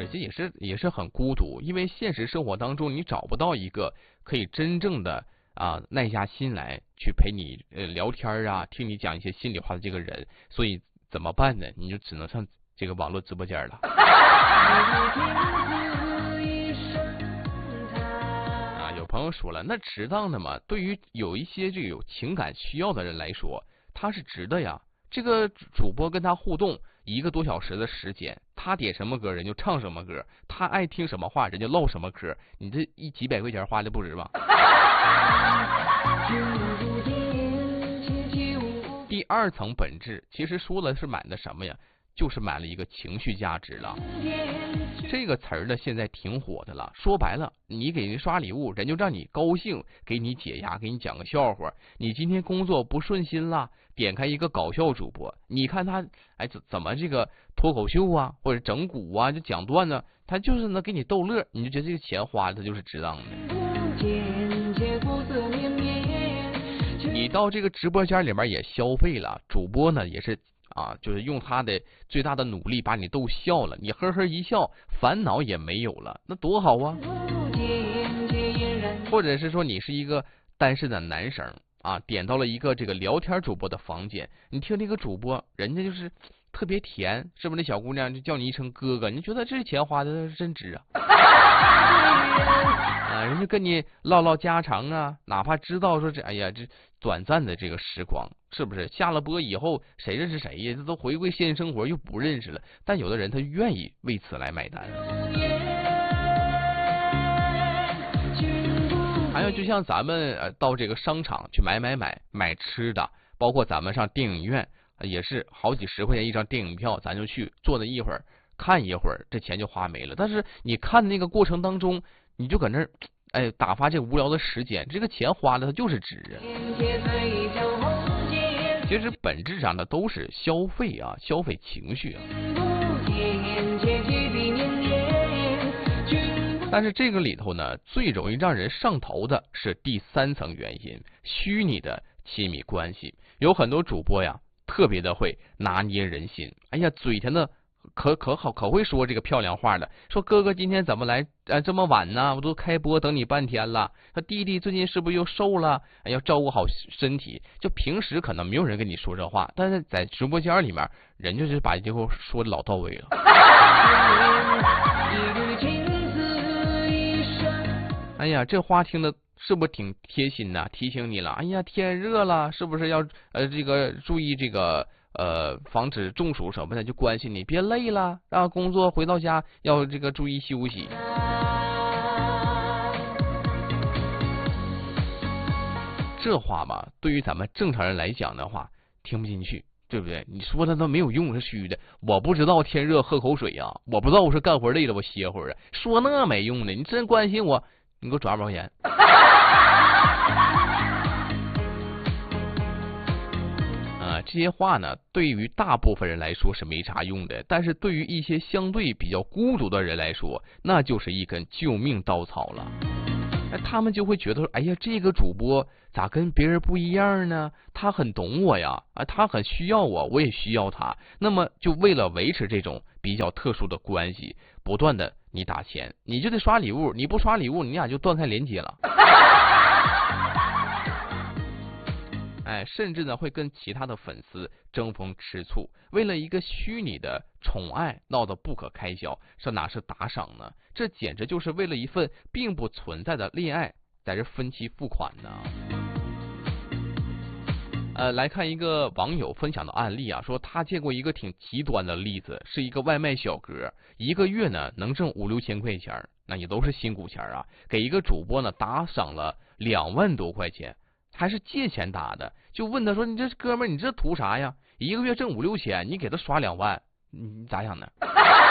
这也是很孤独，因为现实生活当中你找不到一个可以真正的耐下心来去陪你聊天啊，听你讲一些心里话的这个人，所以怎么办呢？你就只能上这个网络直播间了。有朋友说了，那值当的嘛？对于有一些这个有情感需要的人来说，他是值得呀。这个主播跟他互动1个多小时的时间，他点什么歌人就唱什么歌，他爱听什么话人就唠什么嗑，你这几百块钱花的不值吧？第2层本质其实说的是买的什么呀？就是买了一个情绪价值了。这个词儿呢现在挺火的了，说白了你给人刷礼物，人就让你高兴，给你解压，给你讲个笑话。你今天工作不顺心了，点开一个搞笑主播，你看他怎么这个脱口秀啊或者整蛊啊就讲段子，他就是能给你逗乐，你就觉得这个钱花的就是值当的。你到这个直播间里面也消费了，主播呢也是就是用他的最大的努力把你逗笑了，你呵呵一笑，烦恼也没有了，那多好啊！或者是说你是一个单身的男生点到了一个这个聊天主播的房间，你听这个主播，人家就是特别甜，是不是？那小姑娘就叫你一声哥哥，你觉得这钱花的真值啊？人家跟你唠唠家常啊，哪怕知道说这短暂的这个时光，是不是下了播以后谁认识谁呀？这都回归现实生活又不认识了，但有的人他愿意为此来买单。还有就像咱们到这个商场去买吃的，包括咱们上电影院也是好几十块钱一张电影票，咱就去坐那一会儿看一会儿，这钱就花没了。但是你看的那个过程当中，你就搁那儿打发这无聊的时间，这个钱花了它就是值啊。其实本质上的都是消费消费情绪但是这个里头呢，最容易让人上头的是第3层原因，虚拟的亲密关系。有很多主播呀，特别的会拿捏人心，嘴甜的可会说这个漂亮话的，说哥哥今天怎么来这么晚呢？我都开播等你半天了。他弟弟最近是不是又瘦了？要照顾好身体。就平时可能没有人跟你说这话，但是在直播间里面，人就是把这话说的老到位了。这话听的是不是挺贴心的？提醒你了，天热了，是不是要这个注意这个防止中暑什么的，就关心你别累了，工作回到家要这个注意休息。这话吧，对于咱们正常人来讲的话，听不进去，对不对？你说的都没有用，是虚的。我不知道天热喝口水呀，我不知道我是干活累了我歇会儿啊，说那没用的。你真关心我，你给我转2毛钱。这些话呢，对于大部分人来说是没啥用的，但是对于一些相对比较孤独的人来说，那就是一根救命稻草了。他们就会觉得说，这个主播咋跟别人不一样呢？他很懂我呀，他很需要我，我也需要他。那么就为了维持这种比较特殊的关系，不断的你打钱，你就得刷礼物，你不刷礼物，你俩就断开连接了。甚至呢会跟其他的粉丝争风吃醋，为了一个虚拟的宠爱闹得不可开交，这哪是打赏呢？这简直就是为了一份并不存在的恋爱在这分期付款呢。来看一个网友分享的案例说他见过一个挺极端的例子，是一个外卖小哥，1个月呢能挣5、6千块钱，那也都是辛苦钱给一个主播呢打赏了2万多块钱，还是借钱打的。就问他说，你这哥们儿你这图啥呀？1个月挣5、6千，你给他刷2万，你咋想的？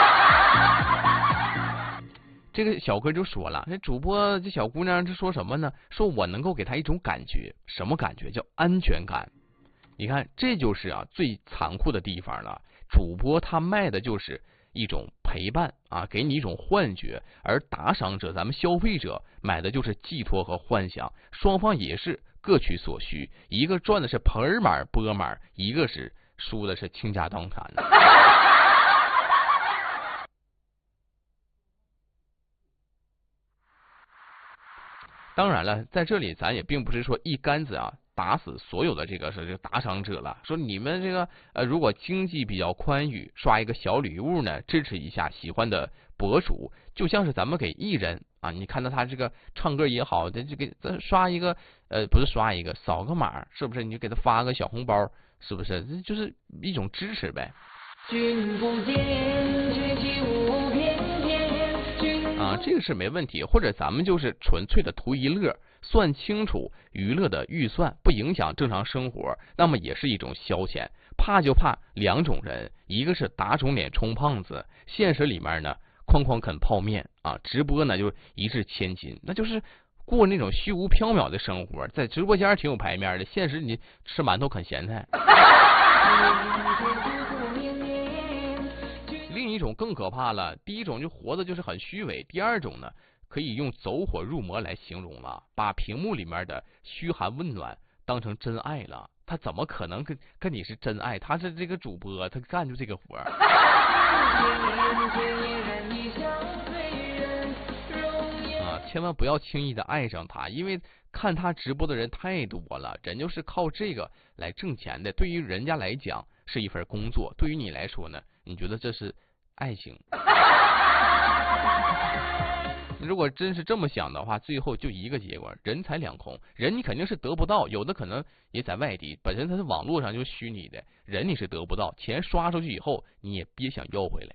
这个小哥就说了，这主播这小姑娘这说什么呢？说我能够给她一种感觉，什么感觉？叫安全感。你看，这就是最残酷的地方了。主播他卖的就是一种陪伴给你一种幻觉，而打赏者咱们消费者买的就是寄托和幻想，双方也是各取所需，一个赚的是盆儿满钵满，一个是输的是倾家荡产。 当然了，在这里咱也并不是说一竿子啊打死所有的这个打赏者了。说你们这个如果经济比较宽裕，刷一个小礼物呢，支持一下喜欢的博主，就像是咱们给艺人啊，你看到他这个唱歌也好，就给咱刷一个不是刷一个，扫个码，是不是？你就给他发个小红包，是不是？这就是一种支持呗。君不见，却起舞翩翩啊，这个是没问题。或者咱们就是纯粹的图一乐，算清楚娱乐的预算，不影响正常生活，那么也是一种消遣。怕就怕两种人，一个是打肿脸充胖子，现实里面呢哐哐啃泡面啊，直播呢就一掷千金，那就是过那种虚无缥缈的生活，在直播间挺有排面的，现实你吃馒头啃咸菜。另一种更可怕了，第一种就活的就是很虚伪，第二种呢可以用走火入魔来形容了，把屏幕里面的嘘寒问暖当成真爱了。他怎么可能跟你是真爱？他是这个主播，他干就这个活。千万不要轻易的爱上他，因为看他直播的人太多了，人就是靠这个来挣钱的。对于人家来讲是一份工作，对于你来说呢，你觉得这是爱情？如果真是这么想的话，最后就一个结果，人财两空。人你肯定是得不到，有的可能也在外地，本身它是网络上就是虚拟的，人你是得不到，钱刷出去以后你也别想要回来。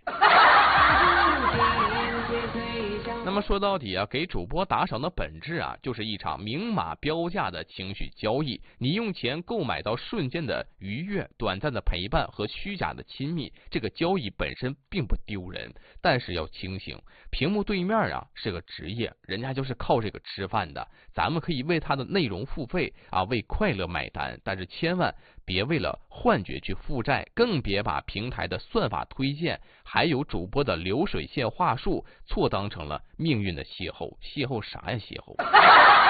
那么说到底啊，给主播打赏的本质啊，就是一场明码标价的情绪交易。你用钱购买到瞬间的愉悦、短暂的陪伴和虚假的亲密，这个交易本身并不丢人，但是要清醒，屏幕对面啊是个职业，人家就是靠这个吃饭的，咱们可以为他的内容付费啊，为快乐买单，但是千万别为了幻觉去负债，更别把平台的算法推荐还有主播的流水线话术错当成了命运的邂逅。邂逅啥呀邂逅？